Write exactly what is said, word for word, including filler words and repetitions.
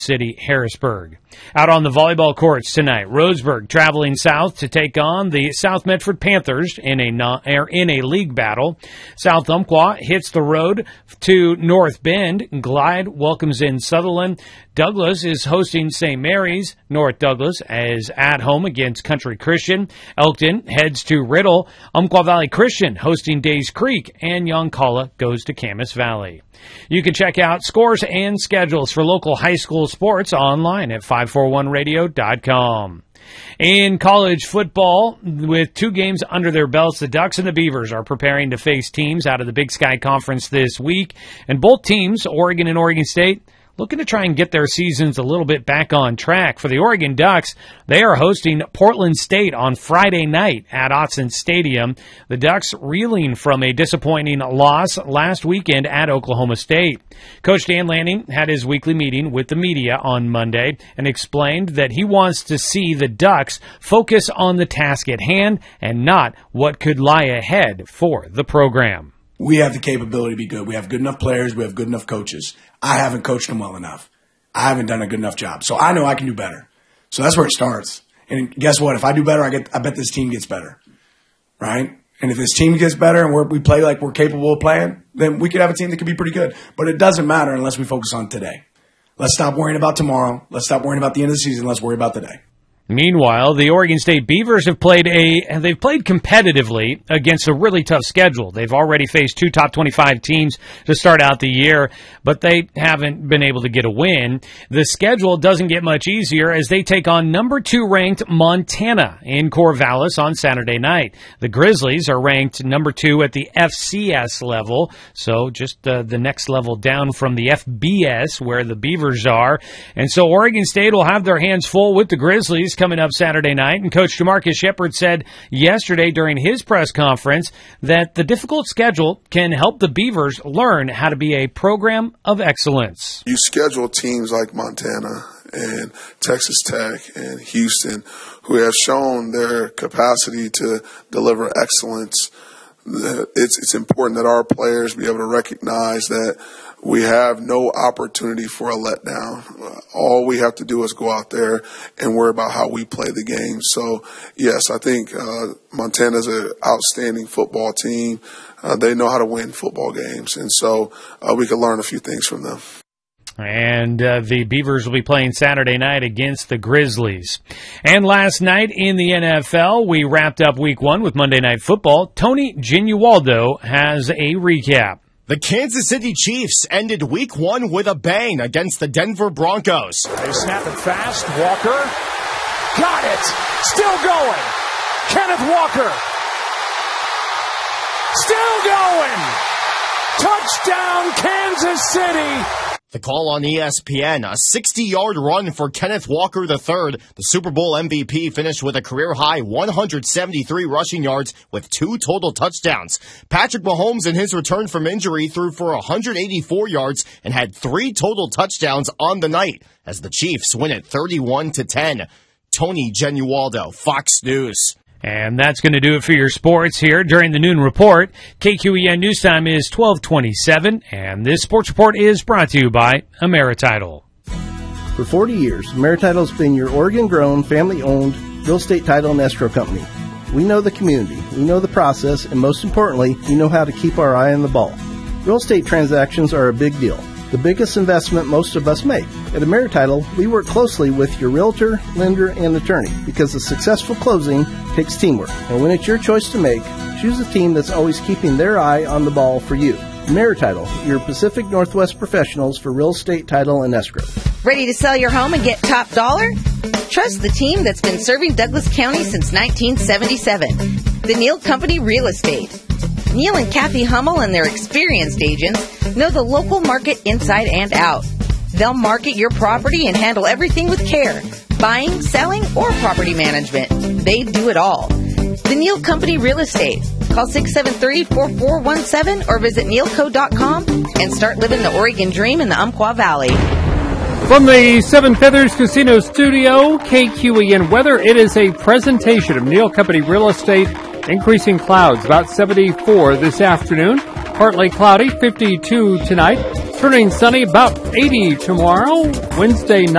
City, Harrisburg. Out on the volleyball courts tonight, Roseburg traveling south to take on the South Medford Panthers in a non, in a league battle. South Umpqua hits the road to North Bend. Glide welcomes in Sutherland. Douglas is hosting Saint Mary's. North Douglas is at home against Country Christian. Elkton heads to Riddle. Umpqua Valley Christian hosting Days Creek. And Yoncalla goes to Camas Valley. You can check out scores and schedules for local high school sports online at five forty-one radio dot com. In college football, with two games under their belts, the Ducks and the Beavers are preparing to face teams out of the Big Sky Conference this week. And both teams, Oregon and Oregon State, looking to try and get their seasons a little bit back on track. For the Oregon Ducks, they are hosting Portland State on Friday night at Autzen Stadium. The Ducks reeling from a disappointing loss last weekend at Oklahoma State. Coach Dan Lanning had his weekly meeting with the media on Monday and explained that he wants to see the Ducks focus on the task at hand and not what could lie ahead for the program. We have the capability to be good. We have good enough players. We have good enough coaches. I haven't coached them well enough. I haven't done a good enough job. So I know I can do better. So that's where it starts. And guess what? If I do better, I get. I bet this team gets better, right? And if this team gets better and we're, we play like we're capable of playing, then we could have a team that could be pretty good. But it doesn't matter unless we focus on today. Let's stop worrying about tomorrow. Let's stop worrying about the end of the season. Let's worry about today. Meanwhile, the Oregon State Beavers have played a they've played competitively against a really tough schedule. They've already faced two top twenty-five teams to start out the year, but they haven't been able to get a win. The schedule doesn't get much easier as they take on number two ranked Montana in Corvallis on Saturday night. The Grizzlies are ranked number two at the F C S level, so just uh, the next level down from the F B S where the Beavers are. And so Oregon State will have their hands full with the Grizzlies coming up Saturday night. And Coach DeMarcus Shepard said yesterday during his press conference that the difficult schedule can help the Beavers learn how to be a program of excellence. You schedule teams like Montana and Texas Tech and Houston who have shown their capacity to deliver excellence. It's, it's important that our players be able to recognize that we have no opportunity for a letdown. All we have to do is go out there and worry about how we play the game. So, yes, I think uh, Montana's an outstanding football team. Uh, they know how to win football games, and so uh, we can learn a few things from them. And uh, the Beavers will be playing Saturday night against the Grizzlies. And last night in the N F L, we wrapped up week one with Monday Night Football. Tony Genualdo has a recap. The Kansas City Chiefs ended week one with a bang against the Denver Broncos. They snap it fast. Walker. Got it. Still going. Kenneth Walker. Still going. Touchdown, Kansas City. The call on E S P N, a sixty-yard run for Kenneth Walker the third. The Super Bowl M V P finished with a career-high one hundred seventy-three rushing yards with two total touchdowns. Patrick Mahomes, in his return from injury, threw for one hundred eighty-four yards and had three total touchdowns on the night as the Chiefs win it thirty-one to ten. Tony Genualdo, Fox News. And that's going to do it for your sports here during the noon report. K Q E N News Time is twelve twenty-seven, and this sports report is brought to you by AmeriTitle. For forty years, AmeriTitle has been your Oregon-grown, family-owned real estate title and escrow company. We know the community, we know the process, and most importantly, we know how to keep our eye on the ball. Real estate transactions are a big deal, the biggest investment most of us make. At AmeriTitle, we work closely with your realtor, lender, and attorney because a successful closing takes teamwork. And when it's your choice to make, choose a team that's always keeping their eye on the ball for you. AmeriTitle, your Pacific Northwest professionals for real estate title and escrow. Ready to sell your home and get top dollar? Trust the team that's been serving Douglas County since nineteen seventy-seven. The Neal Company Real Estate. Neil and Kathy Hummel and their experienced agents know the local market inside and out. They'll market your property and handle everything with care. Buying, selling, or property management. They do it all. The Neal Company Real Estate. Call six seven three, four four one seven or visit neal co dot com and start living the Oregon dream in the Umpqua Valley. From the Seven Feathers Casino Studio, K Q E N Weather, it is a presentation of Neal Company Real Estate. Increasing clouds, about seventy-four this afternoon. Partly cloudy, fifty-two tonight. Turning sunny, about eighty tomorrow. Wednesday night.